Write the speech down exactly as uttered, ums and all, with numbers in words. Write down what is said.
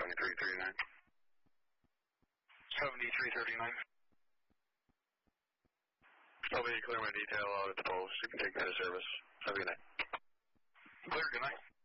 seventy-three thirty-nine. seventy-three thirty-nine. I'll be clear my detail out at the post. You can take that as service. Have a good night. Clear, good night.